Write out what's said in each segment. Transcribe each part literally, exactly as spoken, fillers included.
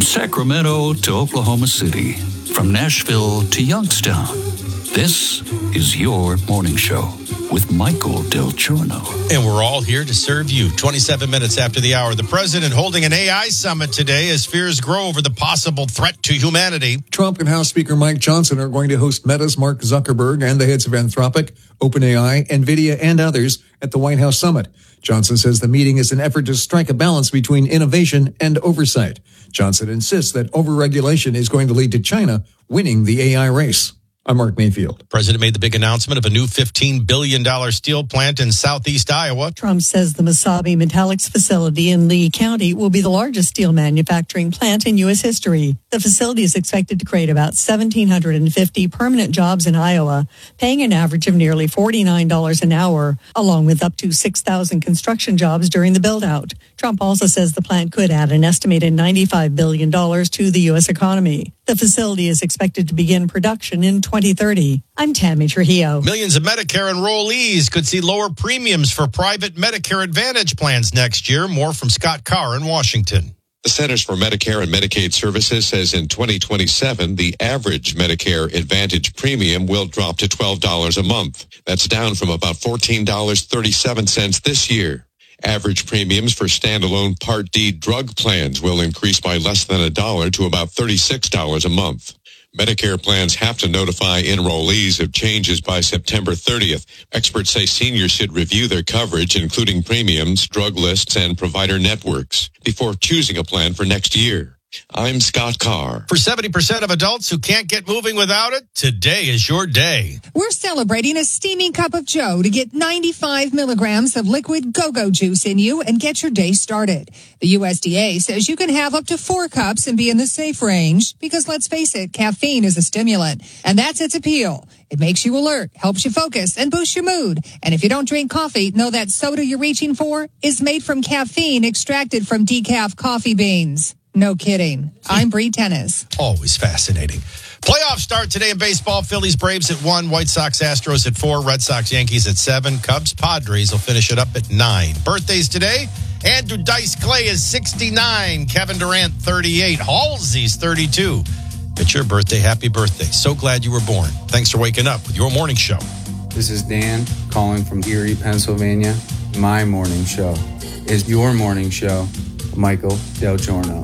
Sacramento to Oklahoma City, from Nashville to Youngstown, this is your morning show with Michael Del Giorno. And we're all here to serve you. twenty-seven minutes after the hour. The president holding an A I summit today as fears grow over the possible threat to humanity. Trump and House Speaker Mike Johnson are going to host Meta's Mark Zuckerberg and the heads of Anthropic, OpenAI, NVIDIA, and others at the White House summit. Johnson says the meeting is an effort to strike a balance between innovation and oversight. Johnson insists that overregulation is going to lead to China winning the A I race. I'm Mark Mayfield. The president made the big announcement of a new fifteen billion dollars steel plant in southeast Iowa. Trump says the Mesabi Metallics facility in Lee County will be the largest steel manufacturing plant in U S history. The facility is expected to create about one thousand seven hundred fifty permanent jobs in Iowa, paying an average of nearly forty-nine dollars an hour, along with up to six thousand construction jobs during the build-out. Trump also says the plant could add an estimated ninety-five billion dollars to the U S economy. The facility is expected to begin production in twenty thirty. I'm Tammy Trujillo. Millions of Medicare enrollees could see lower premiums for private Medicare Advantage plans next year. More from Scott Carr in Washington. The Centers for Medicare and Medicaid Services says in twenty twenty-seven, the average Medicare Advantage premium will drop to twelve dollars a month. That's down from about fourteen dollars and thirty-seven cents this year. Average premiums for standalone Part D drug plans will increase by less than a dollar to about thirty-six dollars a month. Medicare plans have to notify enrollees of changes by September thirtieth. Experts say seniors should review their coverage, including premiums, drug lists, and provider networks, before choosing a plan for next year. I'm Scott Carr. For seventy percent of adults who can't get moving without it, today is your day. We're celebrating a steaming cup of Joe to get ninety-five milligrams of liquid go-go juice in you and get your day started. The U S D A says you can have up to four cups and be in the safe range because, let's face it, caffeine is a stimulant, and that's its appeal. It makes you alert, helps you focus, and boosts your mood. And if you don't drink coffee, know that soda you're reaching for is made from caffeine extracted from decaf coffee beans. No kidding. I'm Bree Tennis. Always fascinating. Playoffs start today in baseball. Phillies, Braves at one. White Sox, Astros at four. Red Sox, Yankees at seven. Cubs, Padres will finish it up at nine. Birthdays today. Andrew Dice Clay is sixty-nine. Kevin Durant, thirty-eight. Halsey's thirty-two. It's your birthday. Happy birthday. So glad you were born. Thanks for waking up with your morning show. This is Dan calling from Erie, Pennsylvania. My morning show is your morning show. Michael Del Giorno.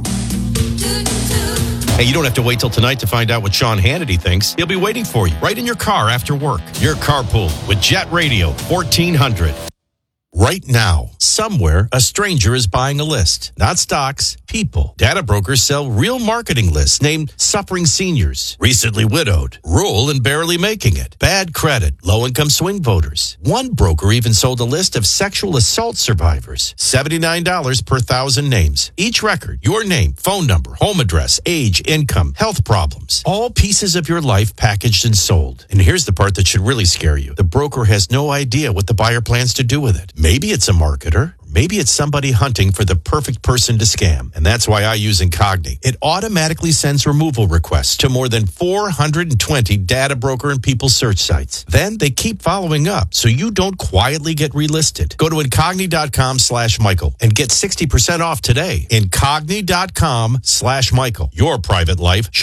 Hey, you don't have to wait till tonight to find out what Sean Hannity thinks. He'll be waiting for you right in your car after work. Your carpool with Jet Radio fourteen hundred. Right now, somewhere, a stranger is buying a list. Not stocks, people. Data brokers sell real marketing lists named Suffering Seniors, Recently Widowed, Rural and Barely Making It, Bad Credit, Low-Income Swing Voters. One broker even sold a list of sexual assault survivors, seventy-nine dollars per thousand names. Each record, your name, phone number, home address, age, income, health problems. All pieces of your life packaged and sold. And here's the part that should really scare you. The broker has no idea what the buyer plans to do with it. Maybe it's a marketer. Maybe it's somebody hunting for the perfect person to scam. And that's why I use Incogni. It automatically sends removal requests to more than four hundred twenty data broker and people search sites. Then they keep following up so you don't quietly get relisted. Go to Incogni.com slash Michael and get sixty percent off today. Incogni.com slash Michael. Your private life should